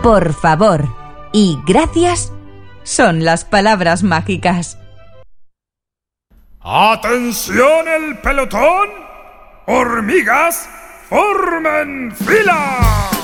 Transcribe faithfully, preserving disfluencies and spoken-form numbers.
por favor y gracias son las palabras mágicas. ¡Atención el pelotón! ¡Hormigas, formen fila!